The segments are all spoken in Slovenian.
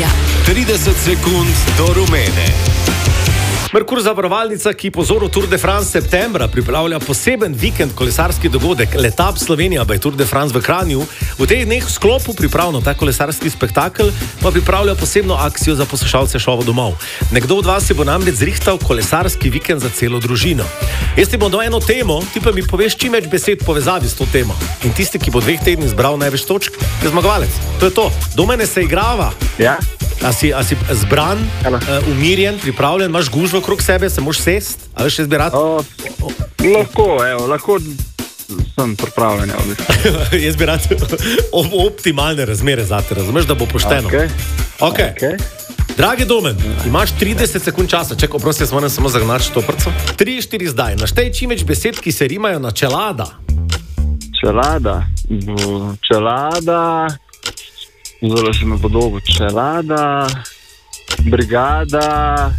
Merkurja. 30 sekund do rumene. Merkur zavarovalnica, ki po vzoru Tour de France septembra pripravlja poseben vikend kolesarski dogodek Letap Slovenija by Tour de France v Kranju. V teh dneh v sklopu priprav na ta kolesarski spektakel pa pripravlja posebno akcijo za poslušalce šova domov. Nekdo od vas se bo namreč zrihtal kolesarski vikend za celo družino. Jaz ti bom dal eno temo, ti pa mi poveš čim več besed povezavi s to temo. In tisti, ki bo 2 tednih zbral največ točk, je zmagovalec. To je to. Do mene se igrava. Ja. A si zbran, umirjen, pripravljen, imaš gužvo okrog sebe, se moraš sest, ali še zbirati? Lahko sem pripravljen. Je zbirati optimalne razmere zate, razumeš, da bo pošteno. Okay. Dragi Domen, imaš 30 sekund časa, čekaj, oprosti, jaz moram samo zagnati štoprco. 3-4 zdaj, naštej čim več besed, ki se rimajo na čelada. Čelada, zelo se me podobo, čelada, brigada,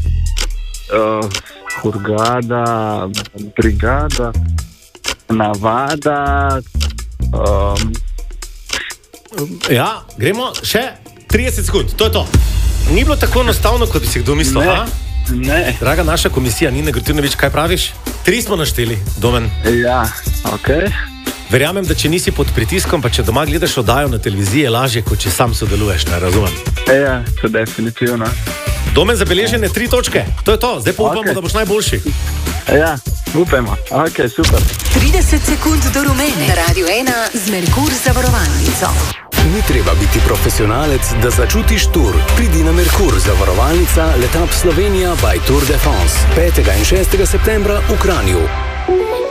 hurgada, brigada, navada. Ja, gremo še 30 sekund, to je to. Ni bilo tako enostavno, kot bi si kdo mislil, Ne. Draga naša komisija, Nina Grutinovič, kaj praviš? 3 smo našteli, Domen. Ja, okej. Verjamem, da če nisi pod pritiskom, pa če doma gledaš oddajo na televiziji, je lažje, kot če sam sodeluješ, ne razumem. Ja, to definitivno. Domen, zabeležene 3 točke, to je to, zdaj pa upamo, da boš najboljši. Ja, upamo, super. 30 sekund do rumene. Radio 1 z Merkur zavarovalnico. Ni treba biti profesionalec, da začutiš tur. Pridi na Merkur zavarovalnica Letap Slovenija by Tour de France 5. in 6. septembra v Kranju.